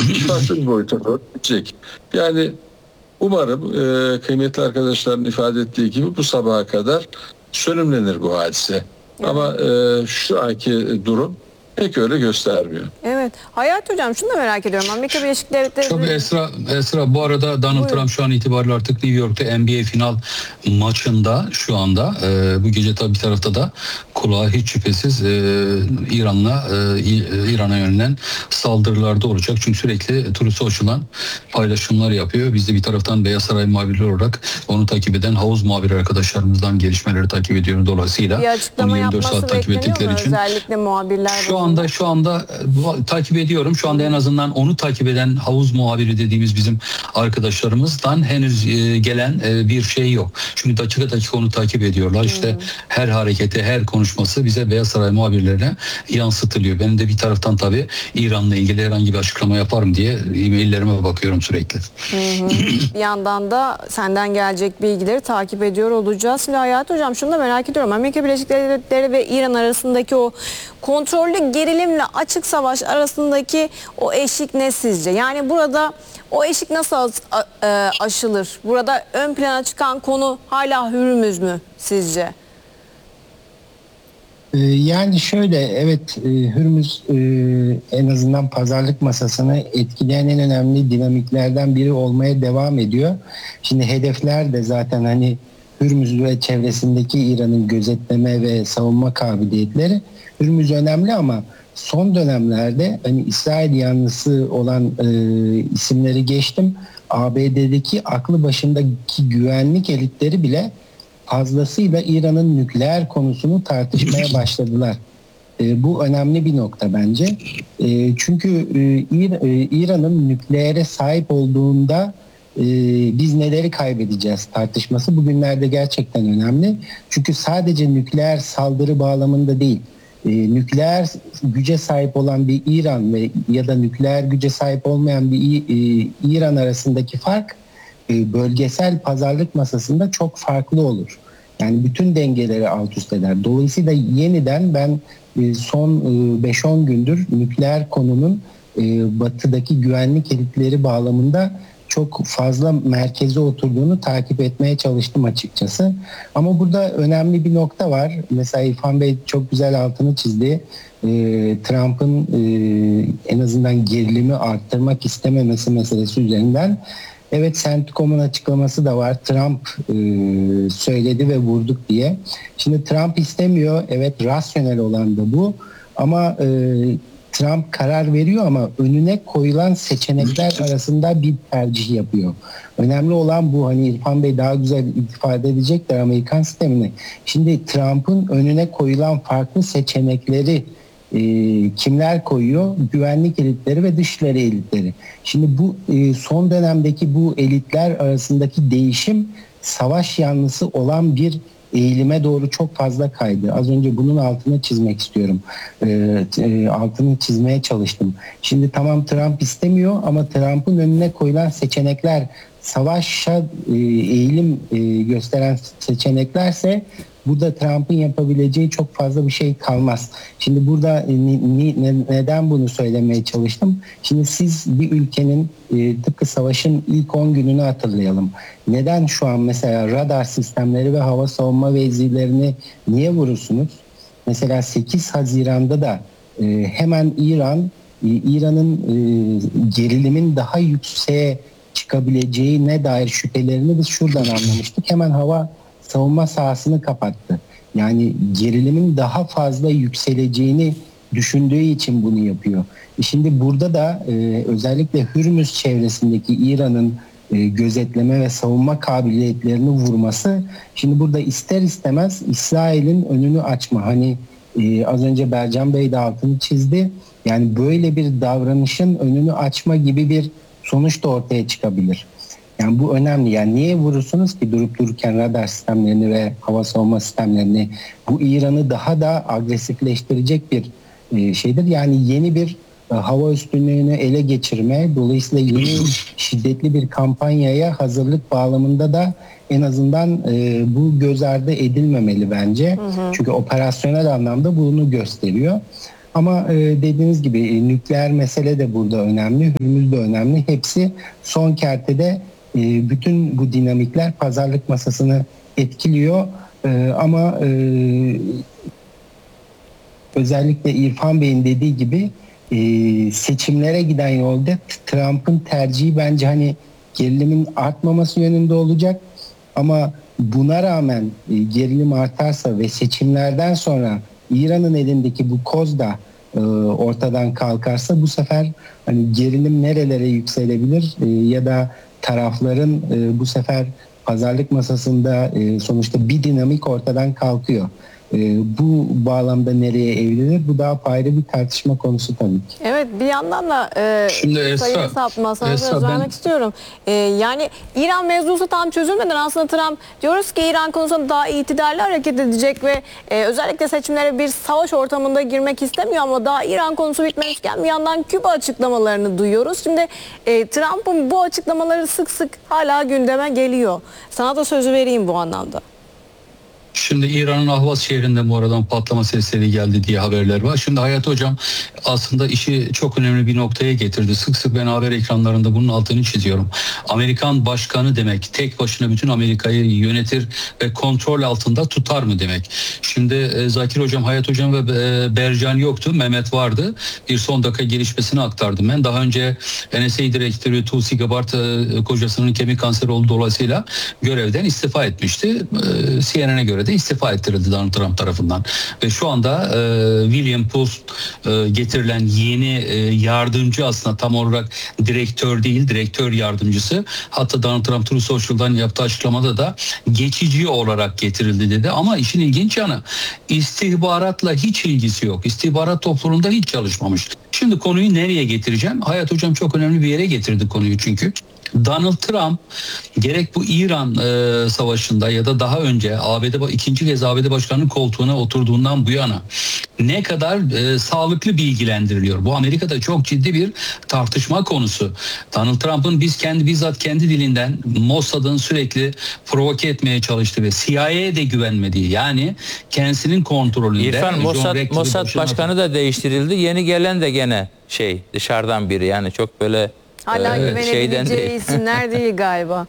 farklı bir boyuta doğru gidecek. Yani umarım kıymetli arkadaşların ifade ettiği gibi bu sabaha kadar sönümlenir bu hadise. Evet. Ama şu anki durum pek öyle göstermiyor. Evet. Hayat Hocam şunu da merak ediyorum. Amerika Birleşik Devletleri... Tabii Esra bu arada Donald Trump şu an itibariyle artık New York'ta NBA final maçında şu anda bu gece tabii bir tarafta da kulağa hiç şüphesiz İran'a yönelen saldırılarda olacak. Çünkü sürekli turiste açılan paylaşımlar yapıyor. Biz de bir taraftan Beyaz Saray muhabirleri olarak onu takip eden havuz muhabiri arkadaşlarımızdan gelişmeleri takip ediyoruz. Dolayısıyla bir açıklama yapması bekleniyor mu? Özellikle muhabirler şu anda takip ediyorum. Şu anda en azından onu takip eden havuz muhabiri dediğimiz bizim arkadaşlarımızdan henüz gelen bir şey yok. Çünkü dakika onu takip ediyorlar. İşte her hareketi, her konuşması bize Beyaz Saray muhabirlerine yansıtılıyor. Benim de bir taraftan tabii İran'la ilgili herhangi bir açıklama yaparım diye e-maillerime bakıyorum sürekli. Bir yandan da senden gelecek bilgileri takip ediyor olacağız. Şimdi Hayat Hocam şunu da merak ediyorum. Amerika Birleşik Devletleri ve İran arasındaki o kontrollü gerilimle açık savaş arasındaki o eşik ne sizce? Yani burada o eşik nasıl aşılır? Burada ön plana çıkan konu hala Hürmüz mü sizce? Yani şöyle, evet, Hürmüz en azından pazarlık masasını etkileyen en önemli dinamiklerden biri olmaya devam ediyor. Şimdi hedefler de zaten hani Hürmüz ve çevresindeki İran'ın gözetleme ve savunma kabiliyetleri. Hürmüz önemli ama son dönemlerde hani İsrail yanlısı olan isimleri geçtim. ABD'deki aklı başındaki güvenlik elitleri bile fazlasıyla İran'ın nükleer konusunu tartışmaya başladılar. Bu önemli bir nokta bence. Çünkü İran'ın nükleere sahip olduğunda biz neleri kaybedeceğiz tartışması bugünlerde gerçekten önemli. Çünkü sadece nükleer saldırı bağlamında değil, nükleer güce sahip olan bir İran ve ya da nükleer güce sahip olmayan bir İran arasındaki fark bölgesel pazarlık masasında çok farklı olur. Yani bütün dengeleri alt üst eder. Dolayısıyla yeniden ben son 5-10 gündür nükleer konunun batıdaki güvenlik elitleri bağlamında çok fazla merkeze oturduğunu takip etmeye çalıştım açıkçası. Ama burada önemli bir nokta var. Mesela İrfan Bey çok güzel altını çizdi. Trump'ın en azından gerilimi arttırmak istememesi meselesi üzerinden. Evet, CENTCOM'un açıklaması da var. Trump söyledi ve vurduk diye. Şimdi Trump istemiyor. Evet, rasyonel olan da bu. Ama Trump karar veriyor ama önüne koyulan seçenekler arasında bir tercih yapıyor. Önemli olan bu. Hani İrfan Bey daha güzel ifade edecekler Amerikan sistemini. Şimdi Trump'ın önüne koyulan farklı seçenekleri kimler koyuyor? Güvenlik elitleri ve dışişleri elitleri. Şimdi bu son dönemdeki bu elitler arasındaki değişim savaş yanlısı olan bir eğilime doğru çok fazla kaydı. Az önce bunun altını çizmek istiyorum. Altını çizmeye çalıştım. Şimdi tamam, Trump istemiyor ama Trump'ın önüne koyulan seçenekler savaşa eğilim gösteren seçeneklerse burada Trump'ın yapabileceği çok fazla bir şey kalmaz. Şimdi burada neden bunu söylemeye çalıştım? Şimdi siz bir ülkenin tıpkı savaşın ilk 10 gününü hatırlayalım. Neden şu an mesela radar sistemleri ve hava savunma mevzilerini niye vurursunuz? Mesela 8 Haziran'da da hemen İran'ın gerilimin daha yükseğe çıkabileceğine dair şüphelerini biz şuradan anlamıştık. Hemen hava savunma sahasını kapattı. Yani gerilimin daha fazla yükseleceğini düşündüğü için bunu yapıyor. Şimdi burada da özellikle Hürmüz çevresindeki İran'ın gözetleme ve savunma kabiliyetlerini vurması, şimdi burada ister istemez İsrail'in önünü açma. Hani az önce Bercan Bey de altını çizdi. Yani böyle bir davranışın önünü açma gibi bir sonuç da ortaya çıkabilir. Yani bu önemli. Yani niye vurursunuz ki durup dururken radar sistemlerini ve hava savunma sistemlerini? Bu İran'ı daha da agresifleştirecek bir şeydir. Yani yeni bir hava üstünlüğünü ele geçirme, dolayısıyla yeni şiddetli bir kampanyaya hazırlık bağlamında da en azından bu göz ardı edilmemeli bence. Çünkü operasyonel anlamda bunu gösteriyor. Ama dediğiniz gibi nükleer mesele de burada önemli, Hürmüz de önemli. Hepsi son kertede bütün bu dinamikler pazarlık masasını etkiliyor. Ama özellikle İrfan Bey'in dediği gibi seçimlere giden yolda Trump'ın tercihi bence hani gerilimin artmaması yönünde olacak. Ama buna rağmen gerilim artarsa ve seçimlerden sonra İran'ın elindeki bu koz da ortadan kalkarsa bu sefer hani gerilim nerelere yükselebilir ya da tarafların bu sefer pazarlık masasında sonuçta bir dinamik ortadan kalkıyor. Bu bağlamda nereye evrilir? Bu daha ayrı bir tartışma konusu tabii ki. Evet, bir yandan da Şimdi Sayın Sapma sana söz vermek istiyorum. Yani İran mevzusu tam çözülmeden aslında Trump diyoruz ki İran konusunda daha itidalli hareket edecek ve özellikle seçimlere bir savaş ortamında girmek istemiyor ama daha İran konusu bitmemişken bir yandan Küba açıklamalarını duyuyoruz. Şimdi Trump'ın bu açıklamaları sık sık hala gündeme geliyor. Sana da sözü vereyim bu anlamda. Şimdi İran'ın Ahvaz şehrinde bu aradan patlama sesleri geldi diye haberler var. Şimdi Hayat Hocam aslında işi çok önemli bir noktaya getirdi. Sık sık ben haber ekranlarında bunun altını çiziyorum. Amerikan başkanı demek tek başına bütün Amerika'yı yönetir ve kontrol altında tutar mı demek. Şimdi Zakir Hocam, Hayat Hocam ve Bercan yoktu. Mehmet vardı. Bir son dakika gelişmesini aktardım ben. Daha önce NSA direktörü Tulsi Gabbard kocasının kemik kanseri olduğu dolayısıyla görevden istifa etmişti. CNN'e göre de istifa ettirildi Donald Trump tarafından. Ve şu anda William Post getirilen yeni yardımcı aslında tam olarak direktör değil, direktör yardımcısı. Hatta Donald Trump Truth Social'dan yaptığı açıklamada da geçici olarak getirildi dedi. Ama işin ilginç yanı istihbaratla hiç ilgisi yok. İstihbarat topluluğunda hiç çalışmamış. Şimdi konuyu nereye getireceğim? Hayat Hocam çok önemli bir yere getirdi konuyu çünkü. Donald Trump gerek bu İran savaşında ya da daha önce ikinci kez ABD Başkanı'nın koltuğuna oturduğundan bu yana ne kadar sağlıklı bilgilendiriliyor. Bu Amerika'da çok ciddi bir tartışma konusu. Donald Trump'ın bizzat kendi dilinden Mossad'ın sürekli provoke etmeye çalıştığı ve CIA'ye de güvenmediği, yani kendisinin kontrolünde. İrfan, Mossad başkanı da değiştirildi. Yeni gelen de gene dışarıdan biri, yani çok böyle Hala güvenebileceği isimler değil galiba.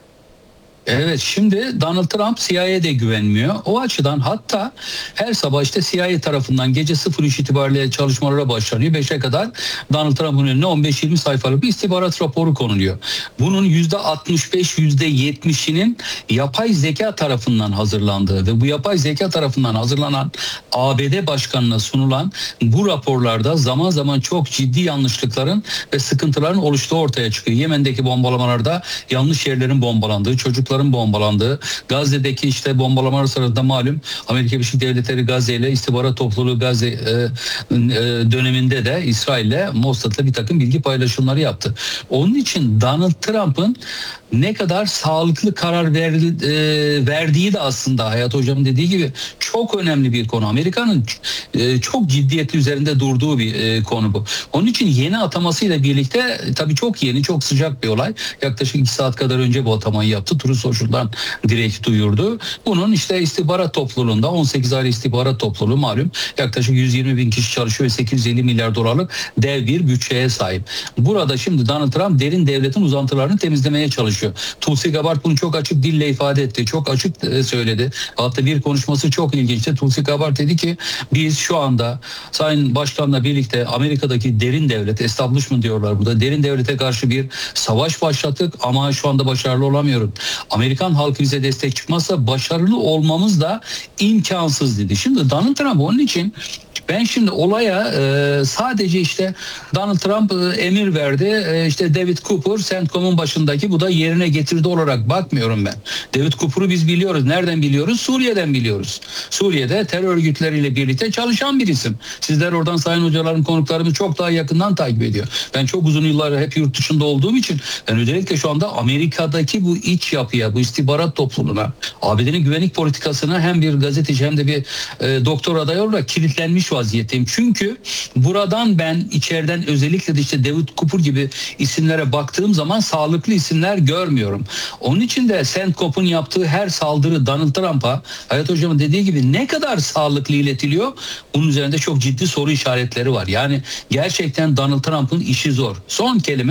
Evet, şimdi Donald Trump CIA'ye de güvenmiyor. O açıdan hatta her sabah CIA tarafından gece 03 itibariyle çalışmalara başlanıyor. 5'e kadar Donald Trump'ın önüne 15-20 sayfalık bir istihbarat raporu konuluyor. Bunun %65-%70'inin yapay zeka tarafından hazırlandığı ve bu yapay zeka tarafından hazırlanan ABD Başkanı'na sunulan bu raporlarda zaman zaman çok ciddi yanlışlıkların ve sıkıntıların oluştuğu ortaya çıkıyor. Yemen'deki bombalamalarda yanlış yerlerin bombalandığı, çocukların bombalandığı, Gazze'deki bombalamalar sırasında malum Amerika Birleşik Devletleri Gazze ile istihbarat topluluğu Gazze döneminde de İsrail'le Mossad'la bir takım bilgi paylaşımları yaptı. Onun için Donald Trump'ın ne kadar sağlıklı karar verdiği de aslında Hayat Hocam'ın dediği gibi çok önemli bir konu. Amerika'nın çok ciddiyetli üzerinde durduğu bir konu bu. Onun için yeni atamasıyla birlikte tabii çok yeni, çok sıcak bir olay. Yaklaşık 2 saat kadar önce bu atamayı yaptı. Truth Social'dan direkt duyurdu. Bunun istihbarat topluluğunda 18 ayrı istihbarat topluluğu malum yaklaşık 120 bin kişi çalışıyor ve 850 milyar dolarlık dev bir bütçeye sahip. Burada şimdi Donald Trump derin devletin uzantılarını temizlemeye çalışıyor. Tulsi Gabbard bunu çok açık dille ifade etti. Çok açık söyledi. Hatta bir konuşması çok ilginçti. Tulsi Gabbard dedi ki biz şu anda Sayın Başkan'la birlikte Amerika'daki derin devlet, establishment diyorlar burada, derin devlete karşı bir savaş başlattık ama şu anda başarılı olamıyoruz. Amerikan halkı bize destek çıkmazsa başarılı olmamız da imkansız dedi. Şimdi Donald Trump onun için ben şimdi olaya sadece Donald Trump emir verdi. David Cooper CENTCOM'un başındaki, bu da yerine getirdi olarak bakmıyorum ben. David Cooper'u biz biliyoruz. Nereden biliyoruz? Suriye'den biliyoruz. Suriye'de terör örgütleriyle birlikte çalışan bir isim. Sizler oradan sayın hocaların konuklarımız çok daha yakından takip ediyor. Ben çok uzun yıllar hep yurt dışında olduğum için ben özellikle şu anda Amerika'daki bu iç yapıya, bu istihbarat topluluğuna, ABD'nin güvenlik politikasına hem bir gazeteci hem de bir doktor adayı olarak kilitlenmiş şaşırmış vaziyetteyim. Çünkü buradan ben içeriden özellikle de işte David Cooper gibi isimlere baktığım zaman sağlıklı isimler görmüyorum. Onun için de Sandcop'un yaptığı her saldırı Donald Trump'a, Hayat Hocam'ın dediği gibi ne kadar sağlıklı iletiliyor? Bunun üzerinde çok ciddi soru işaretleri var. Yani gerçekten Donald Trump'ın işi zor. Son kelime